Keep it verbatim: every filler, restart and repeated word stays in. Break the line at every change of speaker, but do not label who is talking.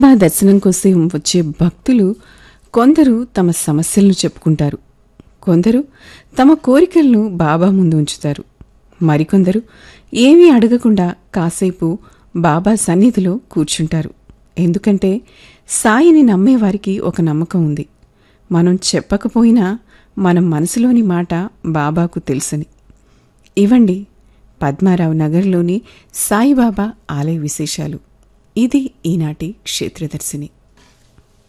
బాబా దర్శనం కోసం వచ్చే భక్తులు కొందరు తమ సమస్యలను చెప్పుకుంటారు, కొందరు తమ కోరికలను బాబా ముందు ఉంచుతారు, మరికొందరు ఏమీ అడగకుండా కాసేపు బాబా సన్నిధిలో కూర్చుంటారు. ఎందుకంటే సాయిని నమ్మేవారికి ఒక నమ్మకం ఉంది, మనం చెప్పకపోయినా మన మనసులోని మాట బాబాకు తెలుసని. ఇవండి పద్మారావు నగర్లోని సాయిబాబా ఆలయ విశేషాలు. ఇది ఈనాటి క్షేత్రదర్శిని.